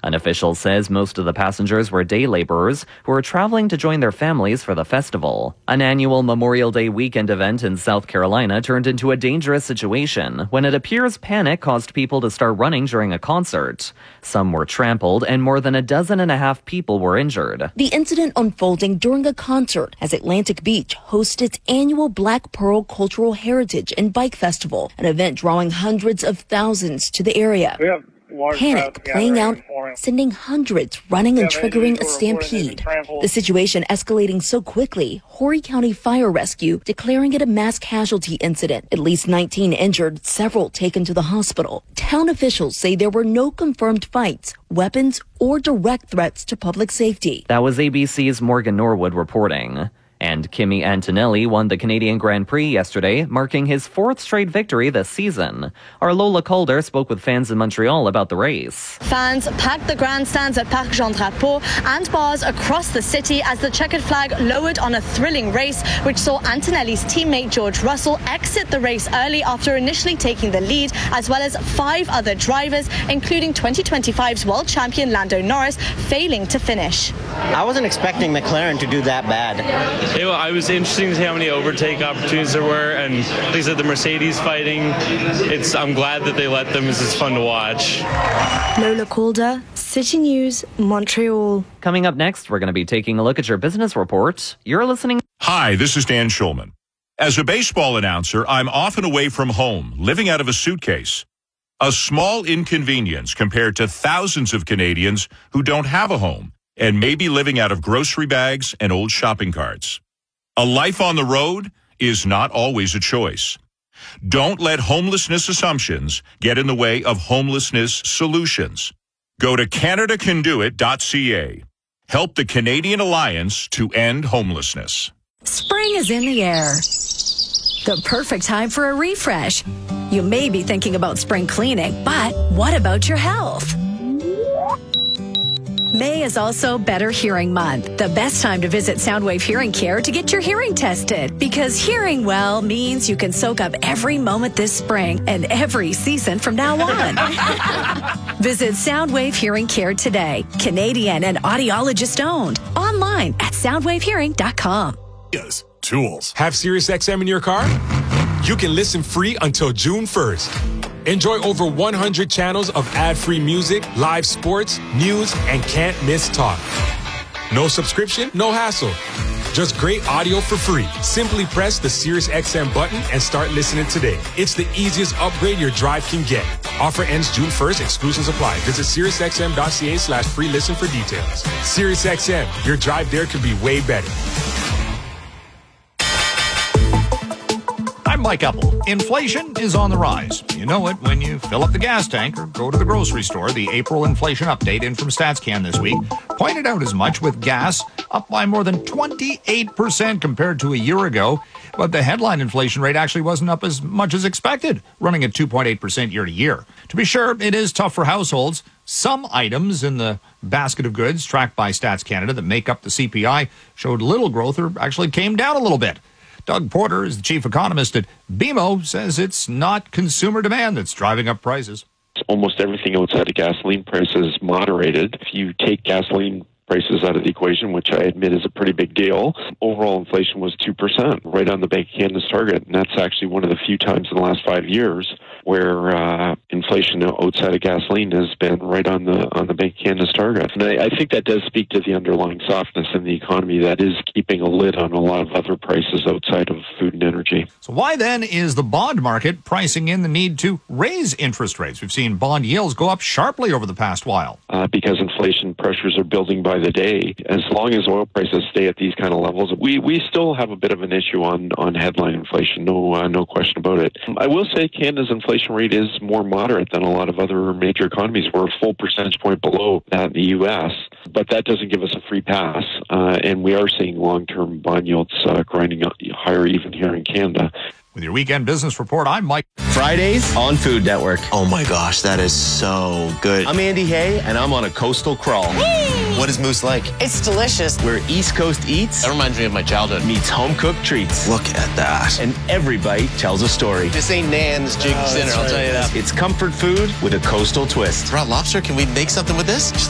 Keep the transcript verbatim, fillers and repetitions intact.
An official says most of the passengers were day laborers who were traveling to join their families for the festival. An annual Memorial Day weekend event in South Carolina turned into a dangerous situation when it appears panic caused people to start running during a concert. Some were trampled and more than a dozen and a half people were injured. The incident unfolding during a concert as Atlantic Beach hosts its annual Black Pearl Cultural Heritage and Bike Festival, an event drawing hundreds of thousands to the area. Panic playing out, sending hundreds running and triggering a stampede. The situation escalating so quickly, Horry County Fire Rescue declaring it a mass casualty incident. At least nineteen injured, several taken to the hospital. Town officials say there were no confirmed fights, weapons, or direct threats to public safety. That was A B C's Morgan Norwood reporting. And Kimi Antonelli won the Canadian Grand Prix yesterday, marking his fourth straight victory this season. Our Lola Calder spoke with fans in Montreal about the race. Fans packed the grandstands at Parc Jean Drapeau and bars across the city as the checkered flag lowered on a thrilling race, which saw Antonelli's teammate George Russell exit the race early after initially taking the lead, as well as five other drivers, including twenty twenty-five's world champion Lando Norris, failing to finish. I wasn't expecting McLaren to do that bad. It, I was interesting to see how many overtake opportunities there were, and like I said, the Mercedes fighting, it's, I'm glad that they let them, because it's fun to watch. Lola Calder, City News, Montreal. Coming up next, we're going to be taking a look at your business report. You're listening. Hi, this is Dan Schulman. As a baseball announcer, I'm often away from home, living out of a suitcase. A small inconvenience compared to thousands of Canadians who don't have a home and may be living out of grocery bags and old shopping carts. A life on the road is not always a choice. Don't let homelessness assumptions get in the way of homelessness solutions. Go to Canada Can Do It dot C A. Help the Canadian Alliance to end homelessness. Spring is in the air. The perfect time for a refresh. You may be thinking about spring cleaning, but what about your health? May is also Better Hearing Month, the best time to visit Soundwave Hearing Care to get your hearing tested. Because hearing well means you can soak up every moment this spring and every season from now on. Visit Soundwave Hearing Care today. Canadian and audiologist owned. Online at soundwave hearing dot com. Yes, tools. Have SiriusXM in your car? You can listen free until June first. Enjoy over one hundred channels of ad-free music, live sports, news, and can't-miss talk. No subscription, no hassle. Just great audio for free. Simply press the SiriusXM button and start listening today. It's the easiest upgrade your drive can get. Offer ends June first. Exclusions apply. Visit SiriusXM dot C A slash free listen for details. SiriusXM, your drive there could be way better. I'm Mike Epple. Inflation is on the rise. You know it when you fill up the gas tank or go to the grocery store. The April inflation update in from StatsCan this week pointed out as much, with gas up by more than twenty-eight percent compared to a year ago. But the headline inflation rate actually wasn't up as much as expected, running at two point eight percent year to year. To be sure, it is tough for households. Some items in the basket of goods tracked by Stats Canada that make up the C P I showed little growth or actually came down a little bit. Doug Porter is the chief economist at B M O, says it's not consumer demand that's driving up prices. Almost everything outside of gasoline prices moderated. If you take gasoline prices out of the equation, which I admit is a pretty big deal, overall inflation was two percent, right on the Bank of Canada's target. And that's actually one of the few times in the last five years where uh, inflation outside of gasoline has been right on the on the Bank of Canada's target. And I, I think that does speak to the underlying softness in the economy that is keeping a lid on a lot of other prices outside of food and energy. So why then is the bond market pricing in the need to raise interest rates? We've seen bond yields go up sharply over the past while. Uh, because inflation pressures are building by the day. As long as oil prices stay at these kind of levels, we, we still have a bit of an issue on, on headline inflation, no uh, no question about it. I will say Canada's inflation rate is more moderate than a lot of other major economies. We're a full percentage point below that in the U S, but that doesn't give us a free pass, uh, and we are seeing long-term bond yields uh, grinding higher even here in Canada. With your weekend business report, I'm Mike. Fridays on Food Network. Oh my gosh, that is so good. I'm Andy Hay, and I'm on a coastal crawl. Whee! What is Moose like? It's delicious. Where East Coast eats. That reminds me of my childhood. Meets home-cooked treats. Look at that. And every bite tells a story. This ain't Nan's Jig oh, Dinner, I'll right. tell you that. It's comfort food with a coastal twist. Raw lobster, can we make something with this?